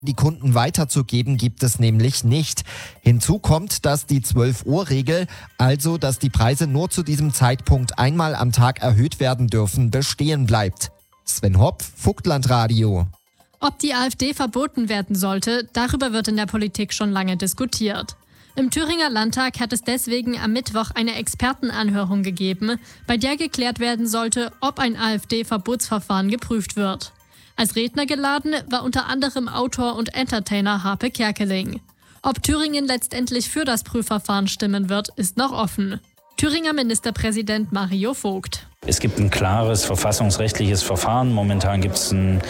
Die Kunden weiterzugeben, gibt es nämlich nicht. Hinzu kommt, dass die 12-Uhr-Regel, also dass die Preise nur zu diesem Zeitpunkt einmal am Tag erhöht werden dürfen, bestehen bleibt. Sven Hopf, Vogtlandradio. Ob die AfD verboten werden sollte, darüber wird in der Politik schon lange diskutiert. Im Thüringer Landtag hat es deswegen am Mittwoch eine Expertenanhörung gegeben, bei der geklärt werden sollte, ob ein AfD-Verbotsverfahren geprüft wird. Als Redner geladen war unter anderem Autor und Entertainer Harpe Kerkeling. Ob Thüringen letztendlich für das Prüfverfahren stimmen wird, ist noch offen. Thüringer Ministerpräsident Mario Vogt. Es gibt ein klares verfassungsrechtliches Verfahren. Momentan gibt es ein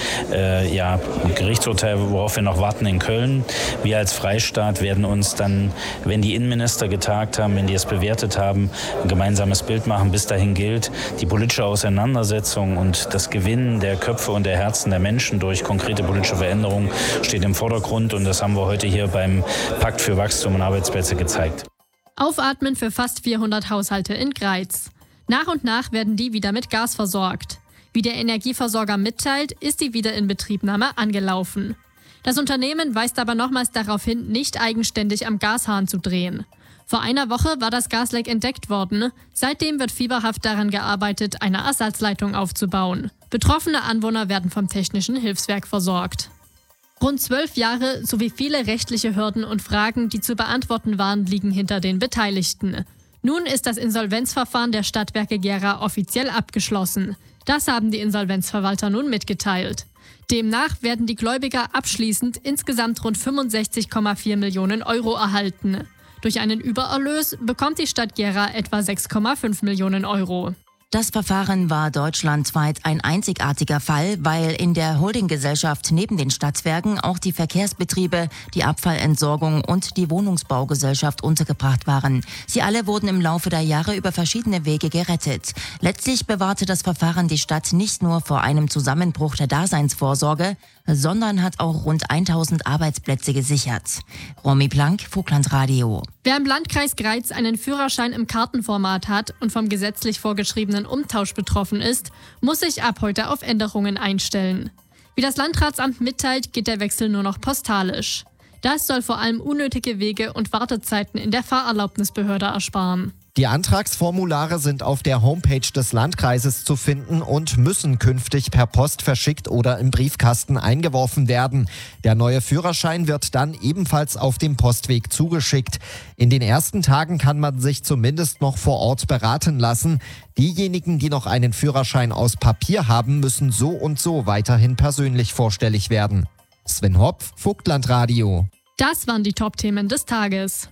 Gerichtsurteil, worauf wir noch warten in Köln. Wir als Freistaat werden uns dann, wenn die Innenminister getagt haben, wenn die es bewertet haben, ein gemeinsames Bild machen. Bis dahin gilt, die politische Auseinandersetzung und das Gewinnen der Köpfe und der Herzen der Menschen durch konkrete politische Veränderungen steht im Vordergrund. Und das haben wir heute hier beim Pakt für Wachstum und Arbeitsplätze gezeigt. Aufatmen für fast 400 Haushalte in Greiz. Nach und nach werden die wieder mit Gas versorgt. Wie der Energieversorger mitteilt, ist die Wiederinbetriebnahme angelaufen. Das Unternehmen weist aber nochmals darauf hin, nicht eigenständig am Gashahn zu drehen. Vor einer Woche war das Gasleck entdeckt worden. Seitdem wird fieberhaft daran gearbeitet, eine Ersatzleitung aufzubauen. Betroffene Anwohner werden vom Technischen Hilfswerk versorgt. Rund 12 Jahre sowie viele rechtliche Hürden und Fragen, die zu beantworten waren, liegen hinter den Beteiligten. Nun ist das Insolvenzverfahren der Stadtwerke Gera offiziell abgeschlossen. Das haben die Insolvenzverwalter nun mitgeteilt. Demnach werden die Gläubiger abschließend insgesamt rund 65,4 Millionen Euro erhalten. Durch einen Übererlös bekommt die Stadt Gera etwa 6,5 Millionen Euro. Das Verfahren war deutschlandweit ein einzigartiger Fall, weil in der Holdinggesellschaft neben den Stadtwerken auch die Verkehrsbetriebe, die Abfallentsorgung und die Wohnungsbaugesellschaft untergebracht waren. Sie alle wurden im Laufe der Jahre über verschiedene Wege gerettet. Letztlich bewahrte das Verfahren die Stadt nicht nur vor einem Zusammenbruch der Daseinsvorsorge, sondern hat auch rund 1000 Arbeitsplätze gesichert. Romy Plank, Vogtlandradio. Wer im Landkreis Greiz einen Führerschein im Kartenformat hat und vom gesetzlich vorgeschriebenen Umtausch betroffen ist, muss sich ab heute auf Änderungen einstellen. Wie das Landratsamt mitteilt, geht der Wechsel nur noch postalisch. Das soll vor allem unnötige Wege und Wartezeiten in der Fahrerlaubnisbehörde ersparen. Die Antragsformulare sind auf der Homepage des Landkreises zu finden und müssen künftig per Post verschickt oder im Briefkasten eingeworfen werden. Der neue Führerschein wird dann ebenfalls auf dem Postweg zugeschickt. In den ersten Tagen kann man sich zumindest noch vor Ort beraten lassen. Diejenigen, die noch einen Führerschein aus Papier haben, müssen so und so weiterhin persönlich vorstellig werden. Sven Hopf, Vogtlandradio. Das waren die Top-Themen des Tages.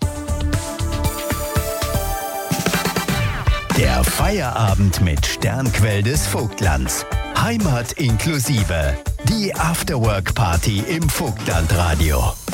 Der Feierabend mit Sternquell des Vogtlands. Heimat inklusive. Die Afterwork-Party im Vogtlandradio.